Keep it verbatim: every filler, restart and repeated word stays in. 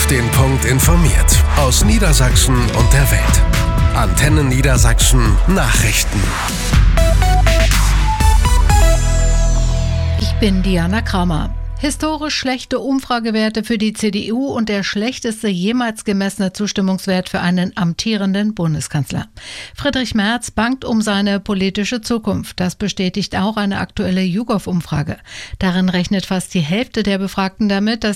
Auf den Punkt informiert. Aus Niedersachsen und der Welt. Antenne Niedersachsen Nachrichten. Ich bin Diana Kramer. Historisch schlechte Umfragewerte für die C D U und der schlechteste jemals gemessene Zustimmungswert für einen amtierenden Bundeskanzler. Friedrich Merz bangt um seine politische Zukunft. Das bestätigt auch eine aktuelle YouGov-Umfrage. Darin rechnet fast die Hälfte der Befragten damit, dass